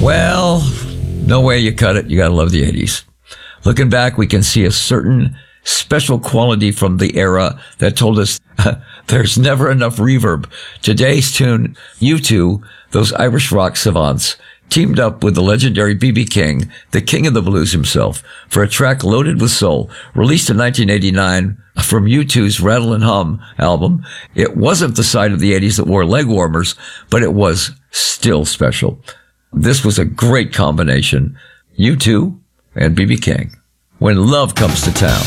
Well, no way you cut it. You gotta love the 80s. Looking back, we can see a certain special quality from the era that told us there's never enough reverb. Today's tune, U2, those Irish rock savants, teamed up with the legendary B.B. King, the king of the blues himself, for a track loaded with soul, released in 1989 from U2's Rattle and Hum album. It wasn't the side of the 80s that wore leg warmers, but it was still special. This was a great combination, U2 and B.B. King, When Love Comes to Town.